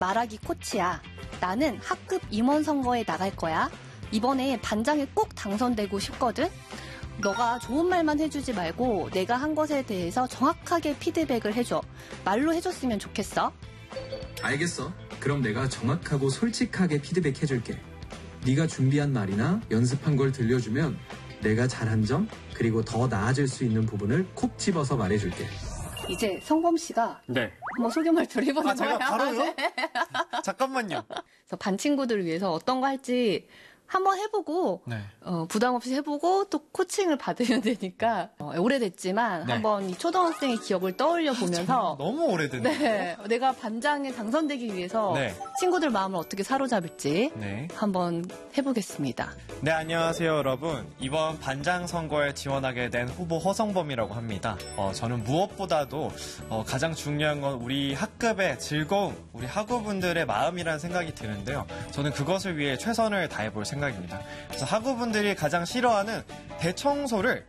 말하기 코치야. 나는 학급 임원 선거에 나갈 거야. 이번에 반장에 꼭 당선되고 싶거든. 너가 좋은 말만 해주지 말고 내가 한 것에 대해서 정확하게 피드백을 해줘. 말로 해줬으면 좋겠어. 알겠어. 그럼 내가 정확하고 솔직하게 피드백해줄게. 네가 준비한 말이나 연습한 걸 들려주면 내가 잘한 점, 그리고 더 나아질 수 있는 부분을 콕 집어서 말해줄게. 이제 성범 씨가 네. 한번 소개말투를 해보는 거예요. 제가 바로요? 네. 잠깐만요. 그래서 반 친구들을 위해서 어떤 거 할지 한번 해보고 네. 부담 없이 해보고 또 코칭을 받으면 되니까 오래됐지만 네. 한번 이 초등학생의 기억을 떠올려 보면서 너무 오래됐네요. 네, 내가 반장에 당선되기 위해서 네. 친구들 마음을 어떻게 사로잡을지 네. 한번 해보겠습니다. 네, 안녕하세요, 여러분. 이번 반장 선거에 지원하게 된 후보 허성범이라고 합니다. 저는 무엇보다도 가장 중요한 건 우리 학급의 즐거움, 우리 학우분들의 마음이라는 생각이 드는데요. 저는 그것을 위해 최선을 다해볼 생각입니다. 그래서 학우분들이 가장 싫어하는 대청소를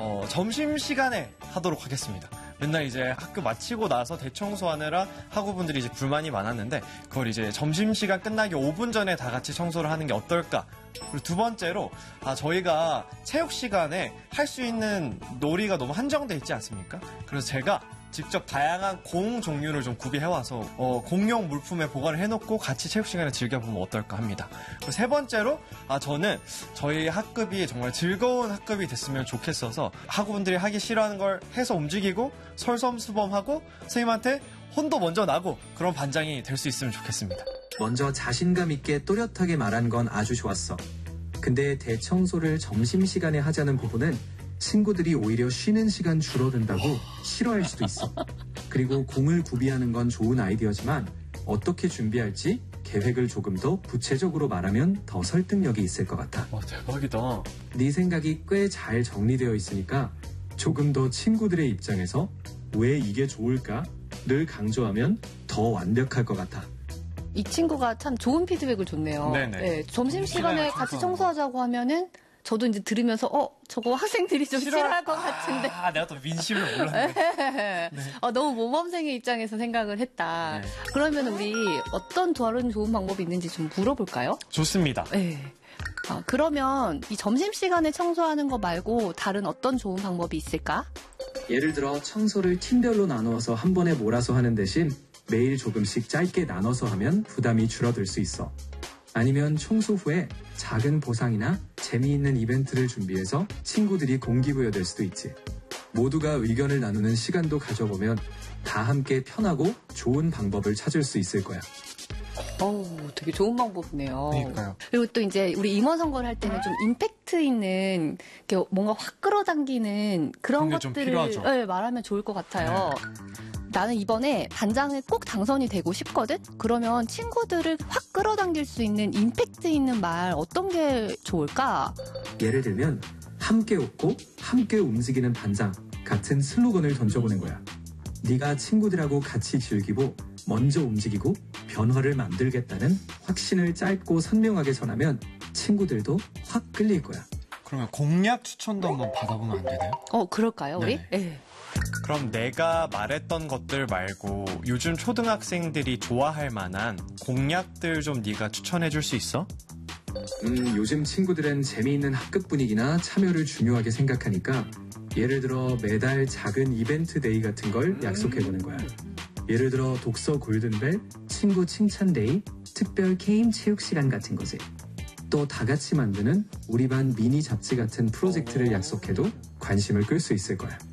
점심시간에 하도록 하겠습니다. 맨날 이제 학교 마치고 나서 대청소하느라 학우분들이 이제 불만이 많았는데 그걸 이제 점심시간 끝나기 5분 전에 다 같이 청소를 하는 게 어떨까? 그리고 두 번째로 저희가 체육 시간에 할 수 있는 놀이가 너무 한정돼 있지 않습니까? 그래서 제가 직접 다양한 공 종류를 좀 구비해와서 공용 물품에 보관을 해놓고 같이 체육 시간에 즐겨보면 어떨까 합니다. 그리고 세 번째로 저는 저희 학급이 정말 즐거운 학급이 됐으면 좋겠어서 학우분들이 하기 싫어하는 걸 해서 움직이고 설섬수범하고 선생님한테 혼도 먼저 나고 그런 반장이 될 수 있으면 좋겠습니다. 먼저 자신감 있게 또렷하게 말한 건 아주 좋았어. 근데 대청소를 점심시간에 하자는 부분은 친구들이 오히려 쉬는 시간 줄어든다고 싫어할 수도 있어. 그리고 공을 구비하는 건 좋은 아이디어지만 어떻게 준비할지 계획을 조금 더 구체적으로 말하면 더 설득력이 있을 것 같아. 와, 대박이다. 네 생각이 꽤 잘 정리되어 있으니까 조금 더 친구들의 입장에서 왜 이게 좋을까를 강조하면 더 완벽할 것 같아. 이 친구가 참 좋은 피드백을 줬네요. 네네. 네, 점심시간에 같이 청소하자고 하면은 저도 이제 들으면서 저거 학생들이 좀 싫어할 것 같은데. 내가 또 민심을 몰랐네. 네. 너무 모범생의 입장에서 생각을 했다. 네. 그러면 우리 어떤 다른 좋은 방법이 있는지 좀 물어볼까요? 좋습니다. 네. 그러면 이 점심시간에 청소하는 거 말고 다른 어떤 좋은 방법이 있을까? 예를 들어 청소를 팀별로 나누어서 한 번에 몰아서 하는 대신 매일 조금씩 짧게 나눠서 하면 부담이 줄어들 수 있어. 아니면 청소 후에 작은 보상이나 재미있는 이벤트를 준비해서 친구들이 공기부여될 수도 있지. 모두가 의견을 나누는 시간도 가져보면 다 함께 편하고 좋은 방법을 찾을 수 있을 거야. 되게 좋은 방법이네요. 그러니까요. 그리고 또 이제 우리 임원 선거를 할 때는 좀 임팩트 있는 이렇게 뭔가 확 끌어당기는 그런 것들을 말하면 좋을 것 같아요. 나는 이번에 반장에 꼭 당선이 되고 싶거든? 그러면 친구들을 확 끌어당길 수 있는 임팩트 있는 말 어떤 게 좋을까? 예를 들면 함께 웃고 함께 움직이는 반장 같은 슬로건을 던져보는 거야. 네가 친구들하고 같이 즐기고 먼저 움직이고 변화를 만들겠다는 확신을 짧고 선명하게 전하면 친구들도 확 끌릴 거야. 그러면 공약 추천도 한번 받아보면 안 되나요? 그럴까요, 우리? 네. 네. 그럼 내가 말했던 것들 말고 요즘 초등학생들이 좋아할 만한 공약들 좀 네가 추천해 줄 수 있어? 요즘 친구들은 재미있는 학급 분위기나 참여를 중요하게 생각하니까 예를 들어 매달 작은 이벤트 데이 같은 걸 약속해보는 거야. 예를 들어 독서 골든벨, 친구 칭찬 데이, 특별 게임 체육 시간 같은 거지. 또 다 같이 만드는 우리 반 미니 잡지 같은 프로젝트를 약속해도 관심을 끌 수 있을 거야.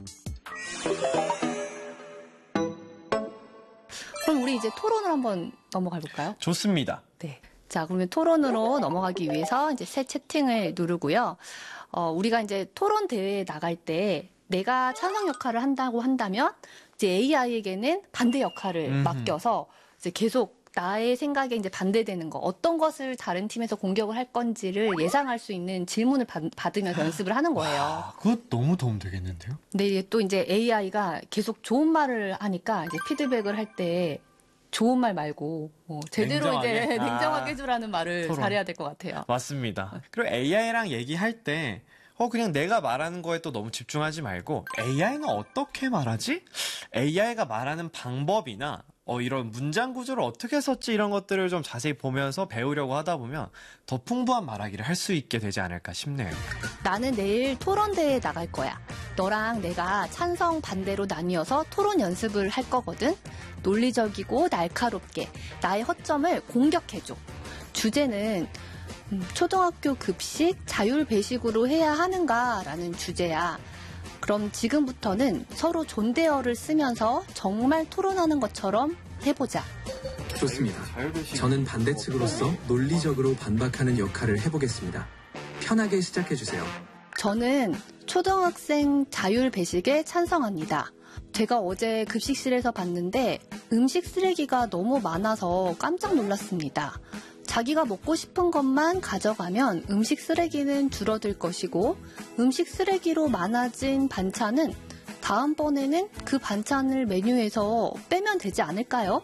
그럼 우리 이제 토론을 한번 넘어가 볼까요? 좋습니다. 네. 자, 그러면 토론으로 넘어가기 위해서 이제 새 채팅을 누르고요. 우리가 이제 토론 대회에 나갈 때 내가 찬성 역할을 한다고 한다면 이제 AI에게는 반대 역할을 맡겨서 이제 계속 나의 생각에 이제 반대되는 거, 어떤 것을 다른 팀에서 공격을 할 건지를 예상할 수 있는 질문을 받으면서 연습을 하는 거예요. 그거 너무 도움 되겠는데요? 근데 또 이제 AI가 계속 좋은 말을 하니까 이제 피드백을 할 때 좋은 말 말고 제대로 냉정하게? 이제 냉정하게 해주라는 말을 토론. 잘해야 될 것 같아요. 맞습니다. 그리고 AI랑 얘기할 때 그냥 내가 말하는 거에 또 너무 집중하지 말고 AI는 어떻게 말하지? AI가 말하는 방법이나 이런 문장 구조를 어떻게 썼지 이런 것들을 좀 자세히 보면서 배우려고 하다 보면 더 풍부한 말하기를 할 수 있게 되지 않을까 싶네요. 나는 내일 토론대회에 나갈 거야. 너랑 내가 찬성 반대로 나뉘어서 토론 연습을 할 거거든. 논리적이고 날카롭게 나의 허점을 공격해줘. 주제는 초등학교 급식 자율 배식으로 해야 하는가라는 주제야. 그럼 지금부터는 서로 존대어를 쓰면서 정말 토론하는 것처럼 해보자. 좋습니다. 저는 반대측으로서 논리적으로 반박하는 역할을 해보겠습니다. 편하게 시작해주세요. 저는 초등학생 자율 배식에 찬성합니다. 제가 어제 급식실에서 봤는데 음식 쓰레기가 너무 많아서 깜짝 놀랐습니다. 자기가 먹고 싶은 것만 가져가면 음식 쓰레기는 줄어들 것이고 음식 쓰레기로 많아진 반찬은 다음번에는 그 반찬을 메뉴에서 빼면 되지 않을까요?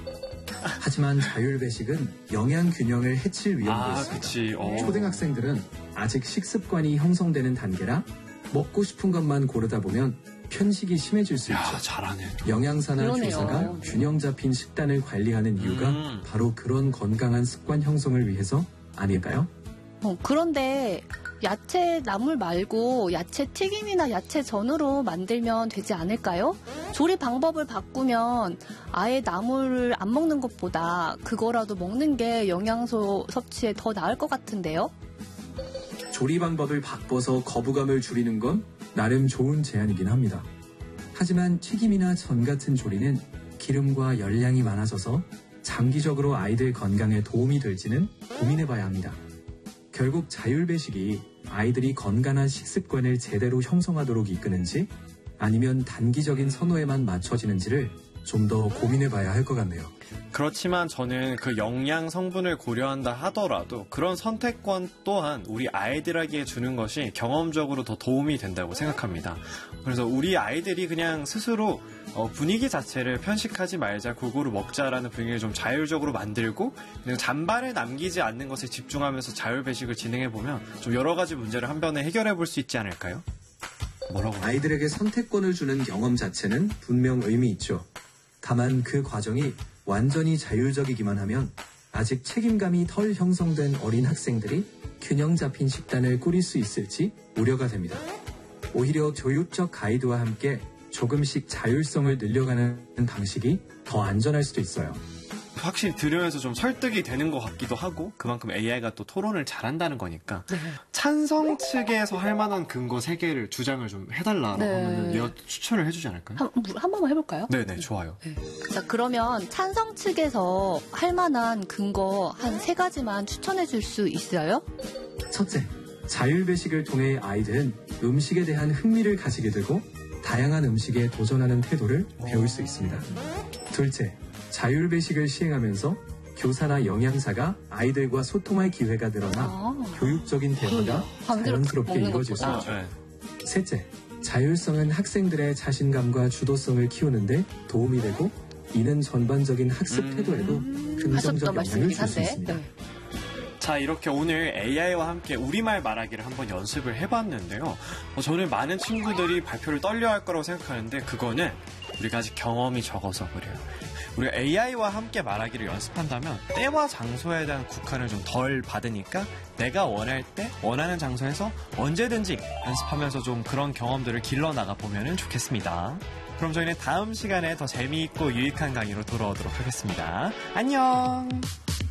하지만 자율배식은 영양 균형을 해칠 위험도 있습니다. 그치. 초등학생들은 아직 식습관이 형성되는 단계라 먹고 싶은 것만 고르다 보면 편식이 심해질 수 있죠. 잘하네. 영양사나 그러네요. 교사가 균형 잡힌 식단을 관리하는 이유가 바로 그런 건강한 습관 형성을 위해서 아닐까요? 그런데 야채 나물 말고 야채 튀김이나 야채 전으로 만들면 되지 않을까요? 조리 방법을 바꾸면 아예 나물을 안 먹는 것보다 그거라도 먹는 게 영양소 섭취에 더 나을 것 같은데요? 조리 방법을 바꿔서 거부감을 줄이는 건 나름 좋은 제안이긴 합니다. 하지만 튀김이나 전 같은 조리는 기름과 열량이 많아져서 장기적으로 아이들 건강에 도움이 될지는 고민해봐야 합니다. 결국 자율배식이 아이들이 건강한 식습관을 제대로 형성하도록 이끄는지 아니면 단기적인 선호에만 맞춰지는지를 좀 더 고민해봐야 할 것 같네요. 그렇지만 저는 그 영양 성분을 고려한다 하더라도 그런 선택권 또한 우리 아이들에게 주는 것이 경험적으로 더 도움이 된다고 생각합니다. 그래서 우리 아이들이 그냥 스스로 분위기 자체를 편식하지 말자, 골고루 먹자라는 분위기를 좀 자율적으로 만들고 그냥 잔반을 남기지 않는 것에 집중하면서 자율배식을 진행해보면 좀 여러 가지 문제를 한 번에 해결해 볼 수 있지 않을까요? 뭐라고? 아이들에게 선택권을 주는 경험 자체는 분명 의미 있죠. 다만 그 과정이 완전히 자율적이기만 하면 아직 책임감이 덜 형성된 어린 학생들이 균형 잡힌 식단을 꾸릴 수 있을지 우려가 됩니다. 오히려 교육적 가이드와 함께 조금씩 자율성을 늘려가는 방식이 더 안전할 수도 있어요. 확실히 들으면서 좀 설득이 되는 것 같기도 하고 그만큼 AI가 또 토론을 잘한다는 거니까 찬성 측에서 할 만한 근거 3개를 주장을 좀 해달라고 하면 얘가 추천을 해주지 않을까요? 한 번만 해볼까요? 네네, 좋아요. 네. 자, 그러면 찬성 측에서 할 만한 근거 한 3가지만 추천해 줄 수 있어요? 첫째, 자율배식을 통해 아이들은 음식에 대한 흥미를 가지게 되고 다양한 음식에 도전하는 태도를 배울 수 있습니다. 둘째, 자율배식을 시행하면서 교사나 영양사가 아이들과 소통할 기회가 늘어나 교육적인 대화가 자연스럽게 이루어질 수 있죠. 셋째, 자율성은 학생들의 자신감과 주도성을 키우는데 도움이 되고 이는 전반적인 학습 태도에도 긍정적 영향을 줄 수 있습니다. 자, 이렇게 오늘 AI와 함께 우리말 말하기를 한번 연습을 해봤는데요. 저는 많은 친구들이 발표를 떨려할 거라고 생각하는데 그거는 우리가 아직 경험이 적어서 그래요. 우리가 AI와 함께 말하기를 연습한다면 때와 장소에 대한 국한을 좀 덜 받으니까 내가 원할 때 원하는 장소에서 언제든지 연습하면서 좀 그런 경험들을 길러나가 보면 좋겠습니다. 그럼 저희는 다음 시간에 더 재미있고 유익한 강의로 돌아오도록 하겠습니다. 안녕!